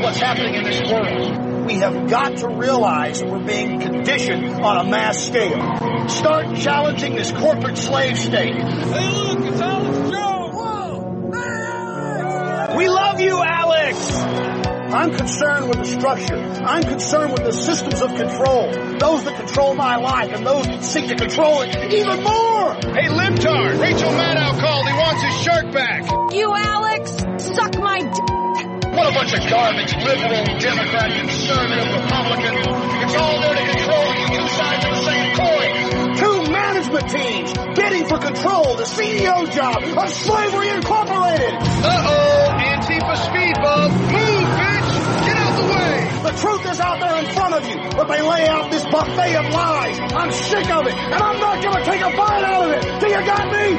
what's happening in this world. We have got to realize that we're being conditioned on a mass scale. Start challenging this corporate slave state. Hey, look, it's Alex Jones! Whoa! We love you, Alex! I'm concerned with the structure. I'm concerned with the systems of control. Those that control my life and those that seek to control it even more. Hey, Libtard, Rachel Maddow called. He wants his shark back. You, Alex, suck my What a bunch of garbage. Liberal, Democrat, conservative, Republican. It's all there to control you. Two sides of the same coin. Two management teams bidding for control, the CEO job of Slavery Incorporated. Uh-oh, Antifa speed bump. Move, bitch! Get out the way! The truth is out there in front of you, but they lay out this buffet of lies. I'm sick of it, and I'm not going to take a bite out of it. Do you got me?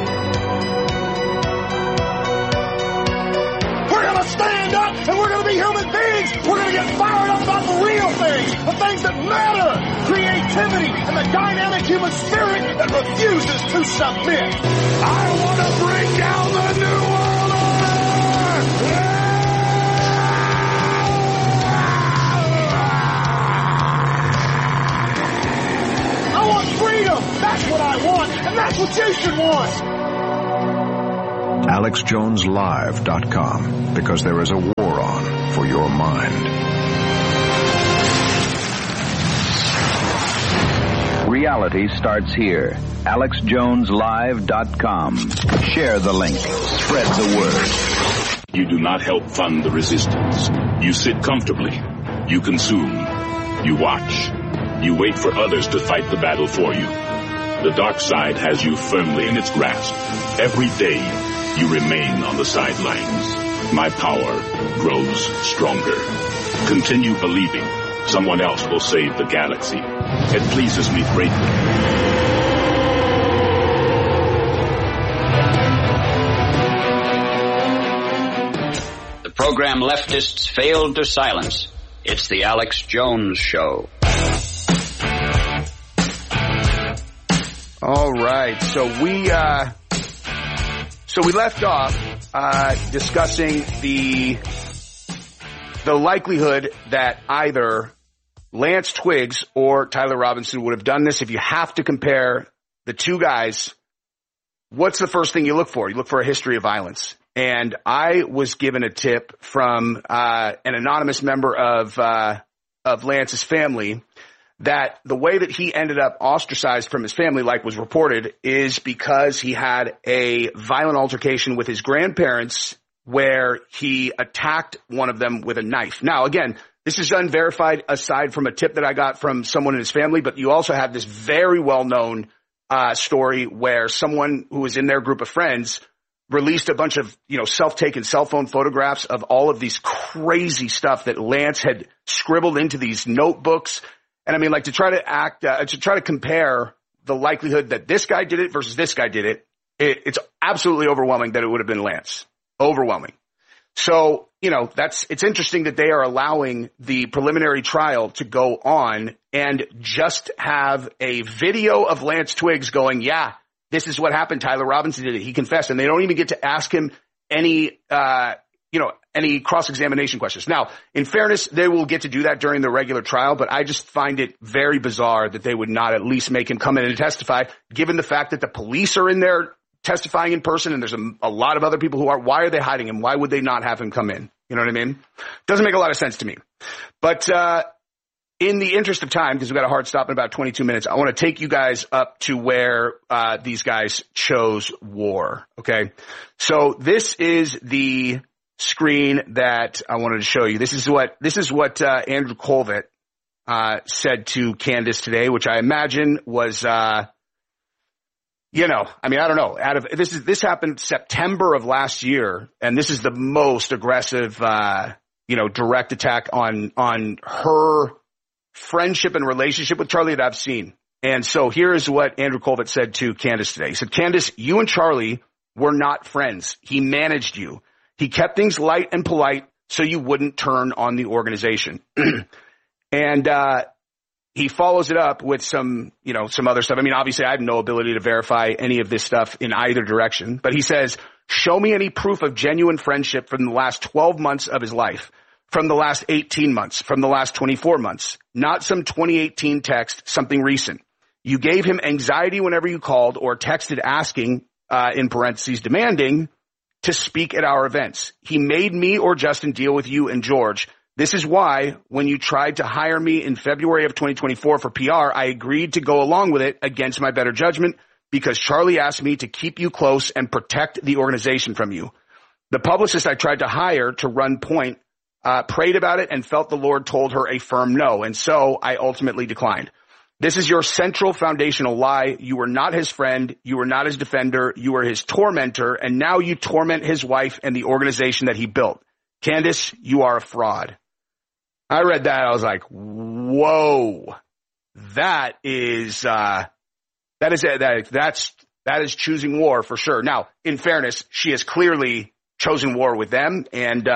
We're going to stand up, and we're going to be human beings. We're going to get fired up about the real things, the things that matter. Creativity and the dynamic human spirit that refuses to submit. I want to bring down the New World Order! I want freedom. That's what I want, and that's what you should want. AlexJonesLive.com, because there is a war on for your mind. Reality starts here. AlexJonesLive.com. Share the link. Spread the word. You do not help fund the resistance. You sit comfortably. You consume. You watch. You wait for others to fight the battle for you. The dark side has you firmly in its grasp. Every day, you remain on the sidelines. My power grows stronger. Continue believing. Someone else will save the galaxy. It pleases me greatly. The program leftists failed to silence. It's the Alex Jones Show. All right, so we left off discussing the likelihood that either Lance Twiggs or Tyler Robinson would have done this. If you have to compare the two guys, what's the first thing you look for? You look for a history of violence. And I was given a tip from an anonymous member of Lance's family that the way that he ended up ostracized from his family, like was reported, is because he had a violent altercation with his grandparents where he attacked one of them with a knife. Now, again, this is unverified aside from a tip that I got from someone in his family, but you also have this very well-known story where someone who was in their group of friends released a bunch of, self-taken cell phone photographs of all of these crazy stuff that Lance had scribbled into these notebooks. And I mean, like, to try to compare the likelihood that this guy did it versus this guy did it, it's absolutely overwhelming that it would have been Lance. Overwhelming. So, it's interesting that they are allowing the preliminary trial to go on and just have a video of Lance Twiggs going, yeah, this is what happened. Tyler Robinson did it. He confessed. And they don't even get to ask him any cross-examination questions. Now, in fairness, they will get to do that during the regular trial, but I just find it very bizarre that they would not at least make him come in and testify, given the fact that the police are in there testifying in person and there's a lot of other people who are. Why are they hiding him? Why would they not have him come in? You know what I mean? Doesn't make a lot of sense to me. But in the interest of time, because we've got a hard stop in about 22 minutes, I want to take you guys up to where these guys chose war, okay? So this is the screen that I wanted to show you. This is what Andrew Colvett said to Candace today, which I imagine was I don't know. This happened September of last year, and this is the most aggressive, direct attack on her friendship and relationship with Charlie that I've seen. And so here is what Andrew Colvett said to Candace today. He said, Candace, you and Charlie were not friends. He managed you. He kept things light and polite so you wouldn't turn on the organization. And he follows it up with some other stuff. I mean, obviously, I have no ability to verify any of this stuff in either direction. But he says, show me any proof of genuine friendship from the last 12 months of his life. from the last 18 months, from the last 24 months, not some 2018 text, something recent. You gave him anxiety whenever you called or texted asking, in parentheses, demanding to speak at our events. He made me or Justin deal with you and George. This is why when you tried to hire me in February of 2024 for PR, I agreed to go along with it against my better judgment because Charlie asked me to keep you close and protect the organization from you. The publicist I tried to hire to run Point prayed about it and felt the Lord told her a firm no, and so I ultimately declined. This is your central foundational lie. You were not his friend. You were not his defender. You were his tormentor, and now you torment his wife and the organization that he built. Candace, you are a fraud. I read that. I was like, whoa, that is choosing war for sure. Now, in fairness, she has clearly chosen war with them. And,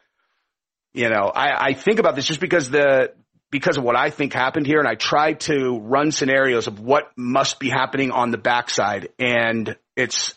I think about this just because of what I think happened here. And I try to run scenarios of what must be happening on the backside. And it's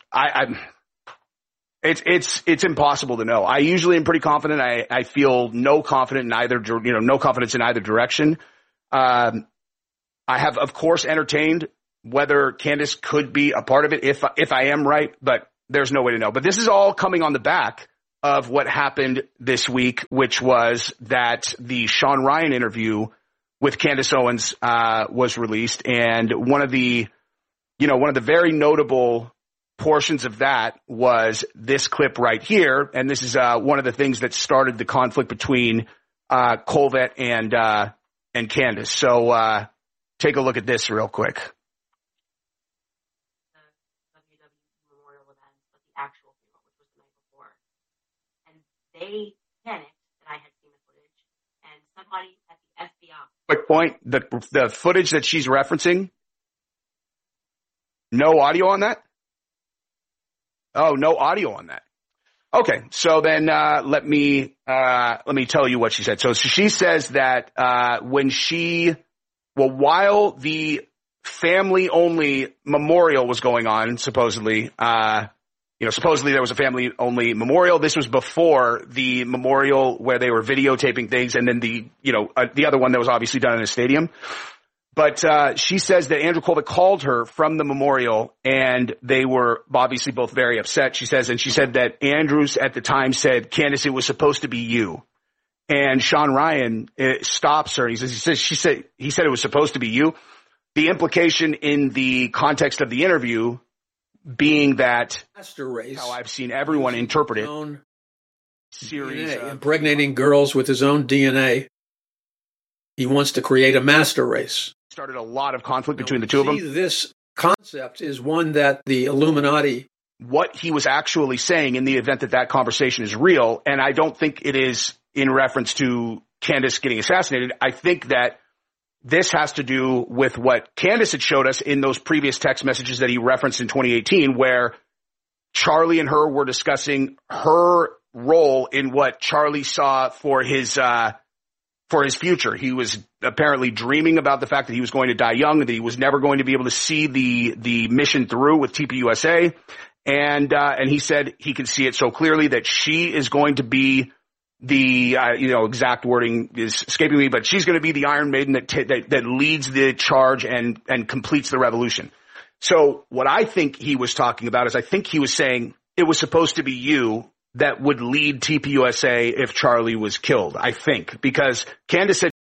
impossible to know. I usually am pretty confident. I feel no confidence in either direction. I have, of course, entertained whether Candace could be a part of it if I am right, but there's no way to know. But this is all coming on the back of what happened this week, which was that the Sean Ryan interview with Candace Owens was released, and one of the very notable portions of that was this clip right here, and this is one of the things that started the conflict between Colvett and Candace. So take a look at this real quick. They panicked that I had seen the footage, and somebody at the FBI. Quick point, the footage that she's referencing, no audio on that? Oh, no audio on that. Okay, so then let me tell you what she said. So she says that while the family-only memorial was going on, supposedly, supposedly there was a family-only memorial. This was before the memorial where they were videotaping things, and then the other one that was obviously done in a stadium. But she says that Andrew Colvett called her from the memorial, and they were obviously both very upset. She said that Andrews at the time said, "Candace, it was supposed to be you." And Sean Ryan stops her. He said it was supposed to be you. The implication in the context of the interview being that master race, how I've seen everyone interpret it, series impregnating girls with his own DNA. He wants to create a master race. Started a lot of conflict between the two of them. This concept is one that the Illuminati. What he was actually saying in the event that conversation is real, and I don't think it is in reference to Candace getting assassinated. I think that this has to do with what Candace had showed us in those previous text messages that he referenced in 2018, where Charlie and her were discussing her role in what Charlie saw for his future. He was apparently dreaming about the fact that he was going to die young, that he was never going to be able to see the mission through with TPUSA. And he said he can see it so clearly that she is going to be the, exact wording is escaping me, but she's going to be the Iron Maiden that leads the charge and completes the revolution. So what I think he was talking about is I think he was saying it was supposed to be you that would lead TPUSA if Charlie was killed, I think, because Candace said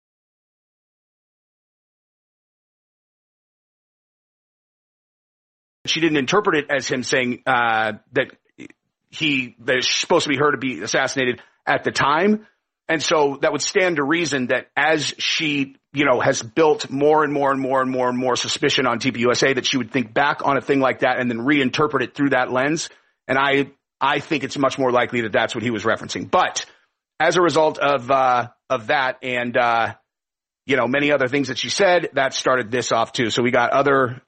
she didn't interpret it as him saying that it's supposed to be her to be assassinated at the time. And so that would stand to reason that as she, has built more and more and more and more and more suspicion on TPUSA, that she would think back on a thing like that and then reinterpret it through that lens. And I think it's much more likely that that's what he was referencing. But as a result of that and, many other things that she said, that started this off too. So we got other,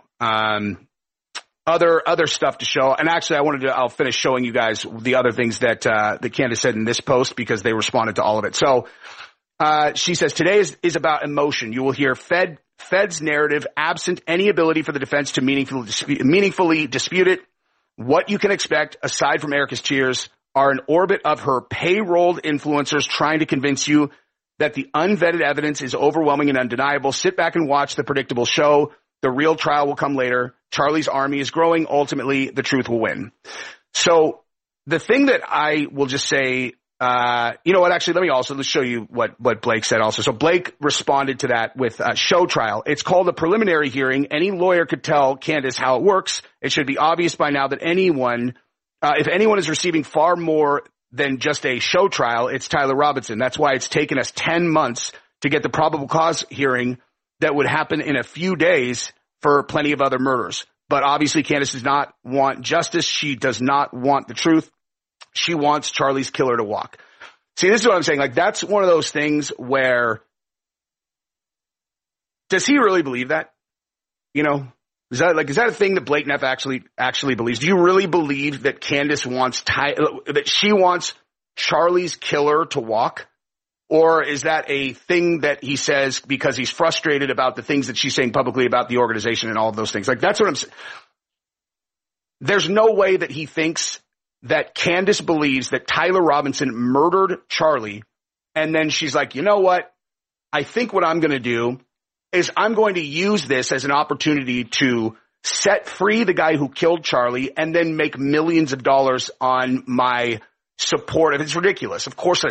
other stuff to show. And actually I'll finish showing you guys the other things that Candace said in this post because they responded to all of it. So, she says today is about emotion. You will hear Fed's narrative absent any ability for the defense to meaningfully dispute it. What you can expect aside from Erica's tears are an orbit of her payrolled influencers trying to convince you that the unvetted evidence is overwhelming and undeniable. Sit back and watch the predictable show. The real trial will come later. Charlie's army is growing. Ultimately, the truth will win. So the thing that I will just say, you know what, actually, let's show you what Blake said also. So Blake responded to that with a show trial. It's called a preliminary hearing. Any lawyer could tell Candace how it works. It should be obvious by now that if anyone is receiving far more than just a show trial, it's Tyler Robinson. That's why it's taken us 10 months to get the probable cause hearing that would happen in a few days for plenty of other murders. But obviously Candace does not want justice. She does not want the truth. She wants Charlie's killer to walk. See, this is what I'm saying. Like, that's one of those things where, does he really believe that? You know, is that a thing that Blake Neff actually believes? Do you really believe that Candace wants that she wants Charlie's killer to walk? Or is that a thing that he says because he's frustrated about the things that she's saying publicly about the organization and all of those things? Like, that's what I'm saying. There's no way that he thinks that Candace believes that Tyler Robinson murdered Charlie, and then she's like, you know what? I think what I'm going to do is I'm going to use this as an opportunity to set free the guy who killed Charlie and then make millions of dollars on my support. It's ridiculous. Of course